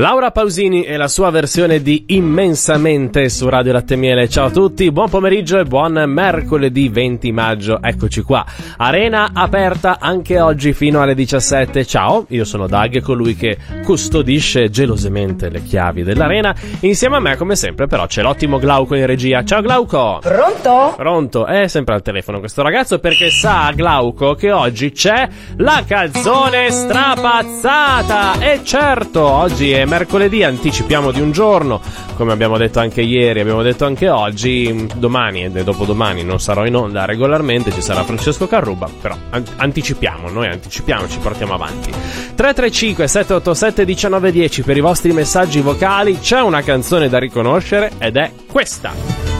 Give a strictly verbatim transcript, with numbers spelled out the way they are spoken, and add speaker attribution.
Speaker 1: Laura Pausini e la sua versione di Immensamente su Radio Latte e Miele. Ciao a tutti, buon pomeriggio e buon mercoledì venti maggio. Eccoci qua, arena aperta anche oggi fino alle diciassette. Ciao, io sono Dag, colui che custodisce gelosamente le chiavi dell'arena. Insieme a me, come sempre, però, c'è l'ottimo Glauco in regia. Ciao Glauco!
Speaker 2: Pronto?
Speaker 1: Pronto, è sempre al telefono questo ragazzo perché sa, Glauco, che oggi c'è la canzone strapazzata. E certo, oggi è mercoledì, anticipiamo di un giorno, come abbiamo detto anche ieri, abbiamo detto anche oggi. Domani e dopodomani non sarò in onda regolarmente, ci sarà Francesco Carruba, però an- anticipiamo, noi anticipiamo, ci portiamo avanti. Tre tre cinque sette otto sette uno nove uno zero per i vostri messaggi vocali. C'è una canzone da riconoscere ed è questa.